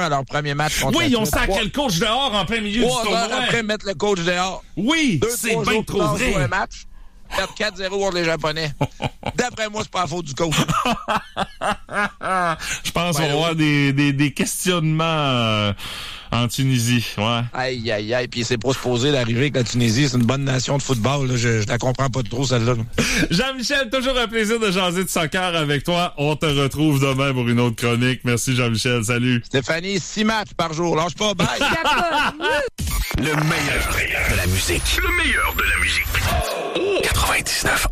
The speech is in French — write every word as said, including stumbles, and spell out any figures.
à leur premier match contre Oui, la ils ont Suisse. sacré le coach dehors en plein milieu Trois du tournoi. heures après mettre le coach dehors. Oui, Deux, c'est trois bien jours trop plus tard, jouer vrai. un match. Perdre quatre zéro contre les Japonais. D'après moi, c'est pas la faute du coach. Je pense qu'on Ouais, va avoir des, des, des questionnements euh, en Tunisie. Ouais. Aïe, aïe, aïe. Puis c'est pas supposé d'arriver que la Tunisie, c'est une bonne nation de football. Là. Je, je la comprends pas trop, celle-là. Là. Jean-Michel, toujours un plaisir de jaser de soccer avec toi. On te retrouve demain pour une autre chronique. Merci Jean-Michel, salut. Stéphanie, six matchs par jour. Lâche pas, bye. Le meilleur de la musique. Le meilleur de la musique. quatre-vingt-dix-neuf